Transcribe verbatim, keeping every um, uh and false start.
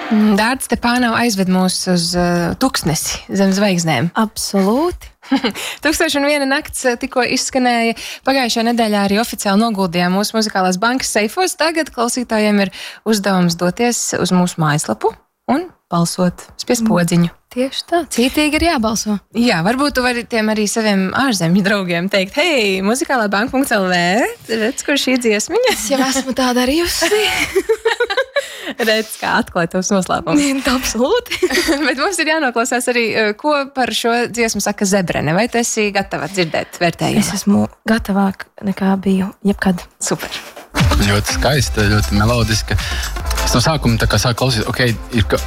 Dārts Stepānov aizved mūs uz uh, tuksnesi zem zvaigznēm. Absolūti. Tūkstoši un viena nakts tikko izskanēja. Pagājušajā nedēļā arī oficiāli noguldījām mūsu muzikālās bankas seifos. Tagad klausītājiem ir uzdevums doties uz mūsu mājaslapu un balsot, spiest podziņu. Tieši tā, cītīgi ir jābalso. Jā, varbūt tu vari tiem arī saviem ārzemju draugiem teikt, hei, muzikālā banka punkts el vē, redz, kur šī dziesmiņa? Es jau esmu tā darījusi. Redz, kā atklāt tavs noslēpums. Absolūti. Bet mums ir jānoklausās arī, ko par šo dziesmu saka Zebrene. Vai tu esi gatava dzirdēt vērtējumu? Es esmu gatavāk nekā biju jebkad. Super. Ļoti skaista, ļoti melodiska. Es no sākuma tā kā sāku klausīt, ok, ir,